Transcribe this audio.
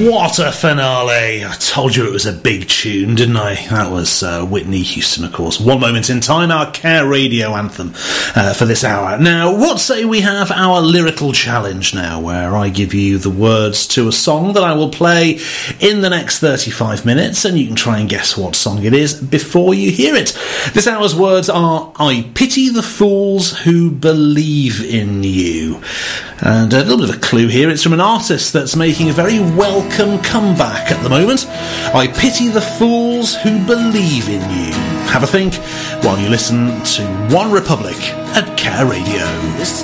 What a finale! I told you it was a big tune, didn't I? That was Whitney Houston, of course. One Moment in Time, our Care Radio anthem for this hour. Now, what say we have our lyrical challenge now, where I give you the words to a song that I will play in the next 35 minutes, and you can try and guess what song it is before you hear it. This hour's words are, I pity the fools who believe in you. And a little bit of a clue here, it's from an artist that's making a very welcome comeback at the moment. I pity the fools who believe in you. Have a think while you listen to One Republic at Care Radio.